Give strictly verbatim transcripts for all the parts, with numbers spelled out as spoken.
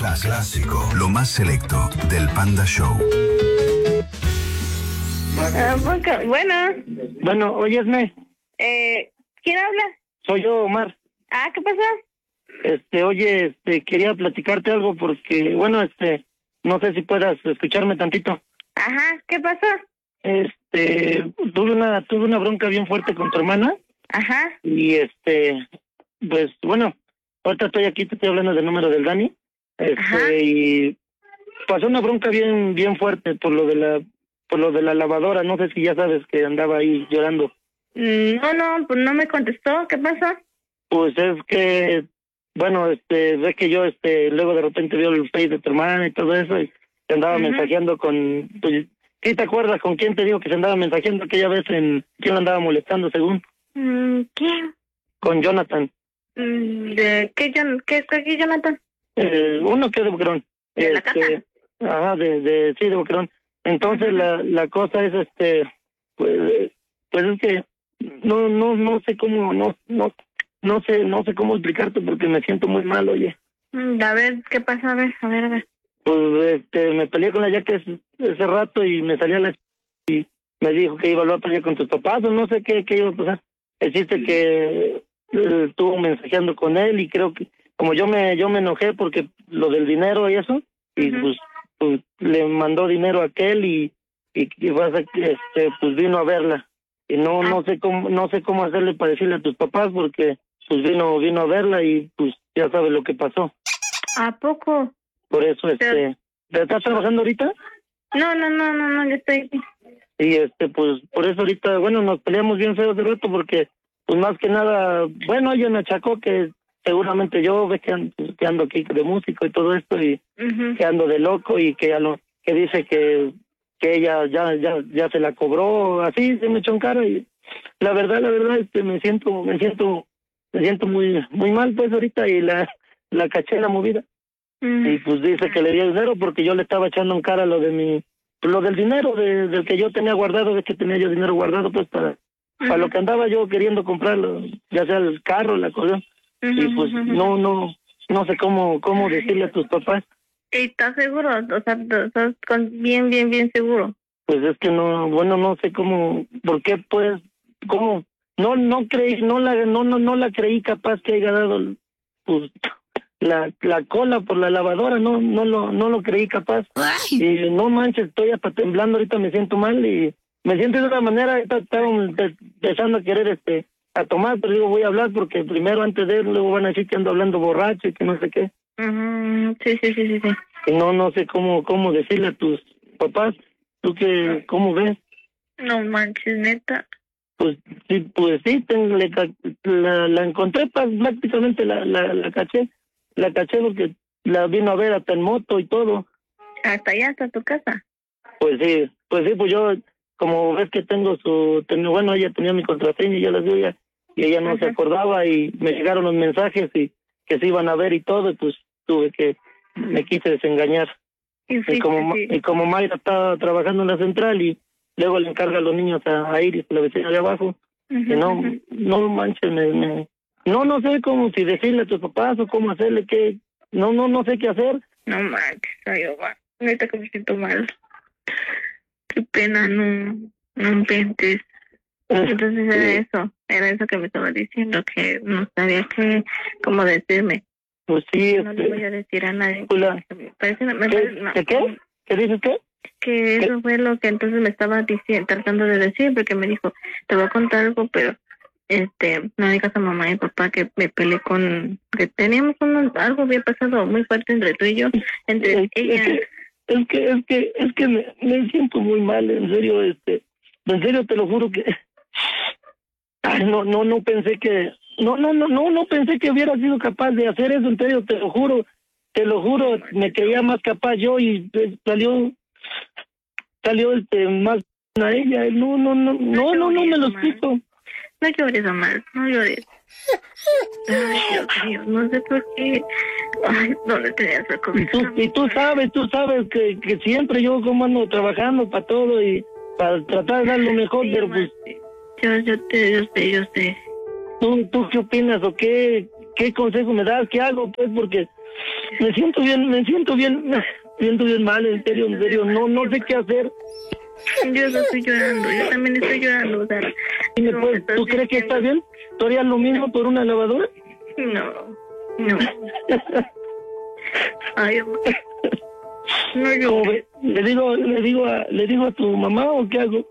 Clásico, lo más selecto del Panda Show. Ah, bueno. Bueno, óyesme. Eh, ¿Quién habla? Soy yo, Omar. Ah, ¿qué pasó? Este, oye, este, quería platicarte algo porque, bueno, este, no sé si puedas escucharme tantito. Ajá, ¿qué pasó? Este, tuve una, tuve una bronca bien fuerte con tu hermana. Ajá. Y este, pues, bueno, ahorita estoy aquí, te estoy hablando del número del Dani. Este, Ajá. y pasó una bronca bien, bien fuerte por lo de la, por lo de la lavadora. No sé si ya sabes que andaba ahí llorando. No, no, pues no me contestó. ¿Qué pasó? Pues es que, bueno, este, ves que yo, este, luego de repente vio el face de tu hermana y todo eso, y te andaba uh-huh. mensajeando con, pues, ¿sí te acuerdas con quién te digo que se andaba mensajeando aquella vez en, quién lo andaba molestando según? Mm, ¿Quién? Con Jonathan. Mm, ¿De qué, John, qué es aquí, Jonathan? Eh, uno que es de Boquerón. ¿De la este, casa? Ajá, de, de, sí, de Boquerón. Entonces uh-huh. la, la cosa es, este, pues, pues es que no, no, no sé cómo, no, no, no sé, no sé cómo explicarte porque me siento muy mal, oye. Mm, a ver, ¿qué pasa? A ver, a ver, a ver. Pues, este, me peleé con la Yaque ese, ese rato y me salía la y me dijo que iba a pelear con tus papás o no sé qué, qué iba a pasar. Existe que eh, estuvo mensajeando con él y creo que como yo me yo me enojé porque lo del dinero y eso y uh-huh. pues, pues le mandó dinero a aquel y y, y pasa que este pues vino a verla y no ah. no sé cómo no sé cómo hacerle para decirle a tus papás porque pues vino vino a verla y pues ya sabes lo que pasó. ¿A poco? Por eso este Pero... ¿estás trabajando ahorita? No, no, no, no, no, yo estoy aquí. Y este pues por eso ahorita bueno nos peleamos bien feo de rato porque pues más que nada bueno ella me achacó que seguramente yo ves que ando, que ando aquí de músico y todo esto y uh-huh. que ando de loco y que ya lo que dice que que ella ya ya ya se la cobró así se me echó en cara y la verdad la verdad este me siento me siento me siento muy muy mal pues ahorita y la la caché en la movida uh-huh. y pues dice que le di dinero porque yo le estaba echando en cara lo de mi lo del dinero de, del que yo tenía guardado de que tenía yo dinero guardado pues para uh-huh. para lo que andaba yo queriendo comprarlo ya sea el carro la cosa uh-huh. y pues uh-huh. no no no sé cómo cómo decirle a tus papás. ¿Estás seguro? O sea, ¿estás bien, bien, bien seguro? Pues es que no, bueno, no sé cómo, por qué, pues, cómo, no, no creí, no la, no, no, no la creí capaz que haya dado, pues, la, la cola por la lavadora, no, no lo, no lo creí capaz. Ay. Y no manches, estoy hasta temblando, ahorita me siento mal y me siento de una manera, estaba empezando a querer, este, a tomar, pero digo, voy a hablar porque primero antes de él, luego van a decir que ando hablando borracho y que no sé qué. Uh-huh. Sí, sí, sí, sí, sí. Y no, no sé cómo, cómo decirle a tus papás. ¿Tú qué, cómo ves? No manches, neta. Pues sí, pues sí, ten, le, la, la encontré, prácticamente la, la, la caché. La caché porque la vino a ver hasta en moto y todo. ¿Hasta allá, hasta tu casa? Pues sí, pues sí, pues yo, como ves que tengo su, ten, bueno, ella tenía mi contraseña y yo la di ella, y ella no uh-huh. se acordaba y me llegaron los mensajes y que se iban a ver y todo, y pues tuve que, me quise desengañar. Y, y como sí. y como Mayra estaba trabajando en la central y luego le encarga a los niños a, a Iris, la vecina de abajo, uh-huh, y no, uh-huh. no manches, me, me, no, no sé cómo, si decirle a tus papás o cómo hacerle, que, no, no, no sé qué hacer. No manches, ay, Omar, neta que me siento mal. Qué pena, no, no inventes. Entonces era sí. eso, era eso que me estaba diciendo, que no sabía qué, cómo decirme. Pues sí, no este, le voy a decir a nadie. La, me parece, me ¿Qué, parece, no. ¿qué, qué? ¿Qué dices qué? Que eso ¿Qué? Fue lo que entonces me estaba diciendo, tratando de decir, porque me dijo, te voy a contar algo, pero este, no digas a mamá y papá que me peleé con, que teníamos un, algo había pasado muy fuerte entre tú y yo, entre es, ella. Es que, es que, es que, es que me, me siento muy mal, en serio, este, en serio te lo juro que, ay, no, no, no pensé que, no, no, no, no, no pensé que hubiera sido capaz de hacer eso, en serio, te lo juro, te lo juro, me creía más capaz yo y pues, salió, salió este, más a ella, no, no, no, no, no, no me lo explico. No llores, Omar, no llores. Ay, Dios mío, no sé por qué. Ay, ¿dónde tenías la comida? Y tú, y tú sabes, tú sabes que, que siempre yo como ando trabajando para todo y para tratar de dar lo mejor, sí, pero pues... Yo, yo, te, yo sé, yo sé. ¿Tú, tú qué opinas o qué, qué consejo me das? ¿Qué hago? Pues porque Me siento bien, me siento bien, me siento bien mal, en serio, en serio, no, no sé qué hacer. Yo no estoy llorando, yo también estoy llorando, o sea, Dime, no, pues, ¿tú crees que está bien? ¿Tú harías lo mismo por una lavadora? No, no. Ay, amor. No, yo... ¿Cómo ve? ¿Le digo, le digo a, le digo a tu mamá o qué hago?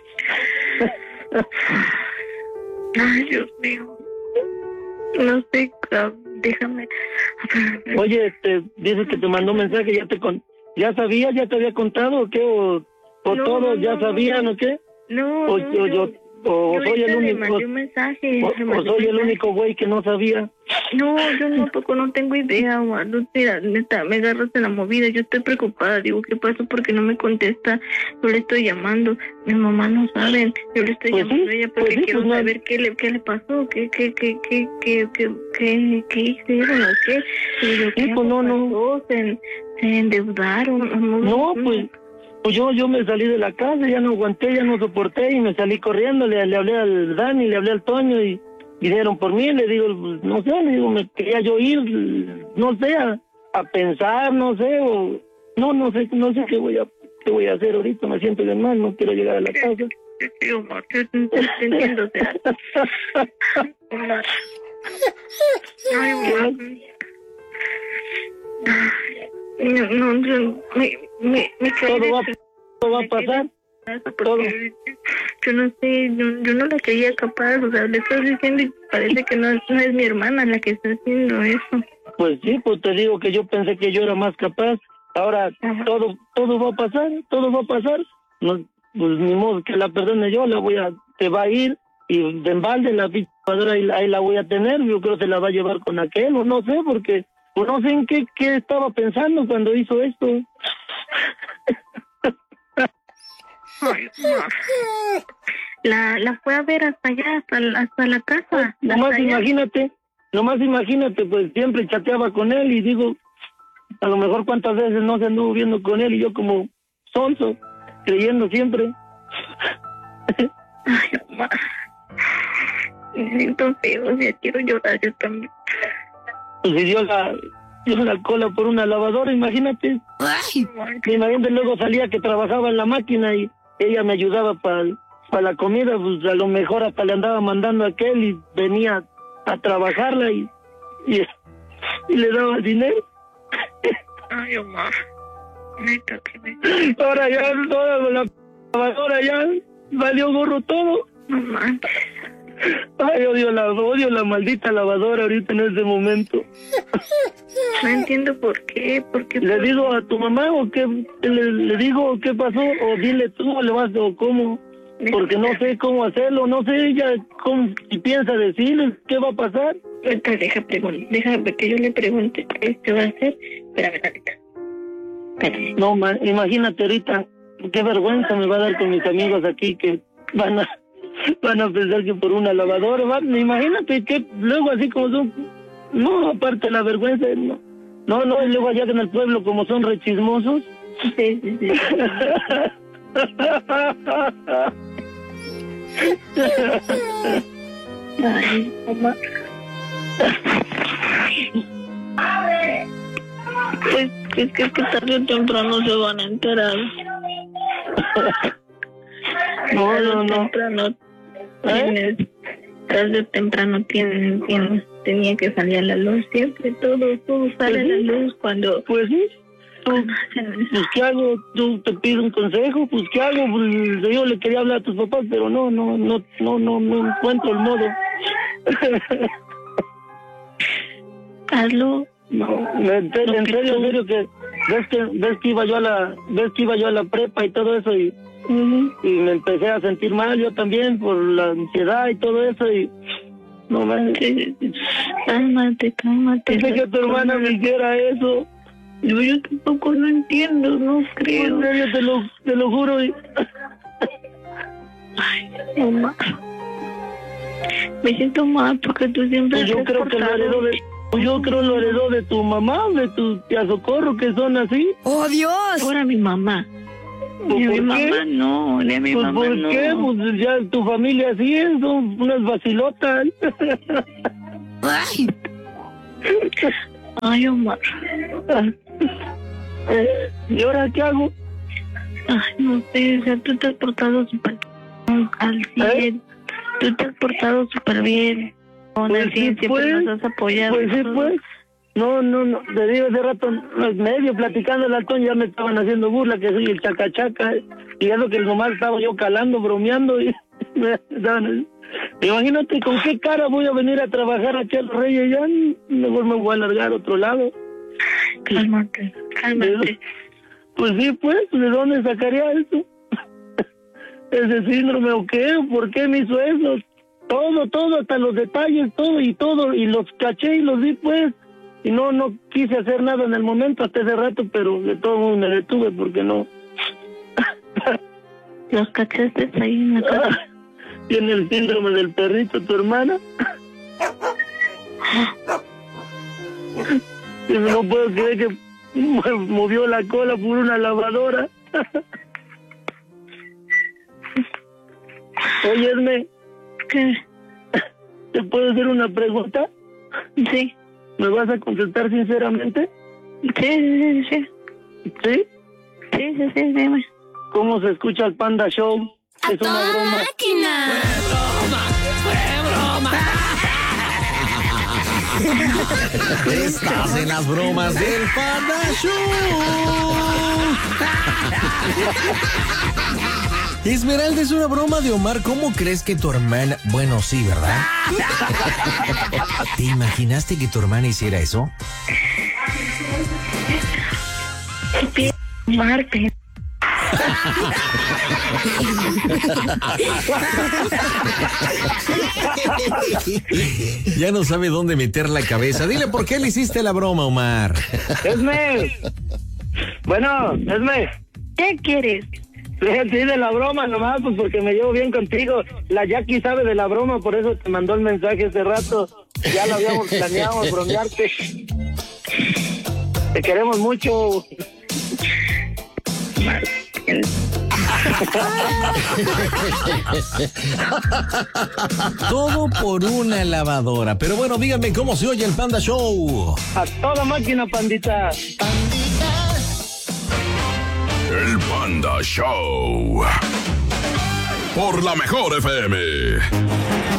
Ay, Dios mío. No sé, déjame. Oye, este, dices que te mandó mensaje, ya te con, ya sabía, ya te había contado o qué, o, o No, todos no, ya no, sabían no. o qué, No, o, no, o yo, yo, o yo soy el le único, mandé un mensaje. o, le o mandé soy un el mensaje. único güey que no sabía. No, yo no, tampoco no tengo idea, Omar. No, mira, neta, me agarras en la movida. Yo estoy preocupada. Digo, ¿qué pasó? Porque no me contesta. Yo le estoy llamando. Mi mamá no sabe. Yo le estoy Pues llamando sí, a ella porque pues sí, quiero pues no. saber qué le, qué le pasó, qué, qué, qué, qué, qué, qué, qué, qué hicieron o qué. Y yo, Sí, ¿qué pues no, pasó? no. Se, se endeudaron. No, No, pues, pues yo, yo me salí de la casa, ya no aguanté, ya no soporté y me salí corriendo, le, le hablé al Dani, le hablé al Toño y vinieron por mí, le digo, pues, no sé, le digo, me quería yo ir, no sé, a, a pensar, no sé, o, no, no sé, no sé qué voy a, qué voy a hacer ahorita, me siento bien mal, no quiero llegar a la casa. Sí, Omar, yo te, te entiendo, o sea. Omar. Ay, Omar. No, no, yo, me, me, me caí Todo va, de- todo va a me caí de pasar. casa porque yo no sé, yo, yo no la quería capaz, o sea, le estoy diciendo y parece que no, es- no es mi hermana la que está haciendo eso. Pues sí, pues te digo que yo pensé que yo era más capaz. Ahora Ajá. todo todo va a pasar, todo va a pasar. No, pues ni modo que la perdone yo, la voy a, te va a ir y de embalde la pichadora ahí, ahí la voy a tener. Yo creo que se la va a llevar con aquel, o no sé, porque pues no sé en qué, qué estaba pensando cuando hizo esto. Ay, Omar. La, la fue a ver hasta allá, hasta, la- hasta la casa. Nomás hasta allá. imagínate, nomás imagínate, pues siempre chateaba con él y digo, a lo mejor cuántas veces no se anduvo viendo con él y yo como sonso, creyendo siempre. Ay, Omar. Me siento feo, ya quiero llorar yo también. Pues si dio la, dio la cola por una lavadora, imagínate. Omar, Me imagino que luego salía que trabajaba en la máquina y ella me ayudaba para para la comida, pues a lo mejor hasta le andaba mandando a aquel y venía a trabajarla y, y, y le daba dinero. Ay, Omar. Neta que me... Ahora ya toda la lavadora ya valió gorro todo. No manches. Ay, odio la, odio la maldita lavadora ahorita en este momento. No entiendo por qué, porque... ¿Le digo a tu mamá o qué? ¿Le, le digo qué pasó? ¿O dile tú o le vas o cómo? Porque no sé cómo hacerlo, no sé ella cómo, si piensa decirle qué va a pasar. Ahorita deja, pregun- deja que yo le pregunte qué se va a hacer. Espérame, tantito. Espérame. No, ma, imagínate ahorita, qué vergüenza me va a dar con mis amigos aquí que van a van a pensar que por una lavadora, van, imagínate que luego así como son, no, aparte la vergüenza, no, no, no, y luego allá en el pueblo como son rechismosos. Sí, sí, sí. Ay, mamá. Pues es que, es que tarde o temprano se van a enterar. No, Tarde no, o no. temprano ¿Eh? tienes, tarde o temprano tienen, tienen, tenía que salir a la luz. Siempre todo, todo sale a la luz cuando, Pues sí, tú, cuando hacen eso. pues qué hago, tú te pides un consejo, pues qué hago, pues yo le quería hablar a tus papás, pero no, no, no, no, no, no encuentro el modo. Hazlo. No, en serio, en serio, en serio que ves que ves que iba yo a la ves que iba yo a la prepa y todo eso y, Uh-huh. y me empecé a sentir mal yo también por la ansiedad y todo eso y no me Cálmate, cálmate. pensé que tu hermana me hiciera eso. Yo, yo tampoco lo entiendo, no creo. En serio te lo te lo juro y Ay, mamá. Me siento mal porque tú siempre yo te has creo que lo portado heredó de yo creo lo heredó de tu mamá, de tu tía Socorro, que son así. ¡Oh, Dios! Ahora mi mamá. ¿Por De mi qué? mamá no, de mi Pues mamá ¿por no. qué? Pues ya tu familia así es, son unas vacilotas. ¡Ay! Ay, Omar. Eh, ¿Y ahora qué hago? Ay, no sé, o sea, tú te has portado súper al cien. ¿Eh? Tú te has portado súper bien. Con pues el cien sí, siempre pues, nos has apoyado. Pues sí, todo. pues. No, no, no. Te digo, hace rato, medio platicando el Altón, ya me estaban haciendo burla que soy el chacachaca. Y eso que nomás estaba yo calando, bromeando. Y me estaban... Imagínate con qué cara voy a venir a trabajar aquí a Los Reyes. Ya mejor me voy a alargar a otro lado. Cálmate, cálmate. Pues sí, pues, ¿de dónde sacaría eso? ¿Ese síndrome o qué? ¿Por qué me hizo eso? Todo, todo, hasta los detalles, todo y todo, y los caché y los vi, pues. Y no, no quise hacer nada en el momento hasta ese rato, pero de todo modo me detuve porque no. ¿Los cachaste ahí en la casa? Tiene el síndrome del perrito, tu hermana. Y no puedo creer que movió la cola por una lavadora. Oye, Esme. ¿Qué? ¿Te puedo hacer una pregunta? Sí. ¿Me vas a contestar sinceramente? Sí, sí, sí. ¿Sí? Sí, sí, sí, dime. ¿Cómo se escucha el Panda Show? ¡A Es una toda broma. máquina! ¡Fue broma! Estás en las bromas del Panda Show. Esmeralda, es una broma de Omar. ¿Cómo crees que tu hermana... Bueno, sí, ¿verdad? ¿Te imaginaste que tu hermana hiciera eso? Marte. Ya no sabe dónde meter la cabeza. Dile por qué le hiciste la broma, Omar. Esme. Bueno, Esme. ¿Qué quieres? Sí, de la broma nomás, pues porque me llevo bien contigo. La Jackie sabe de la broma, por eso te mandó el mensaje hace rato. Ya lo habíamos planeado, bromearte. Te queremos mucho. Todo por una lavadora. Pero bueno, díganme cómo se oye el Panda Show. A toda máquina, pandita. El Panda Show. Por la mejor F M.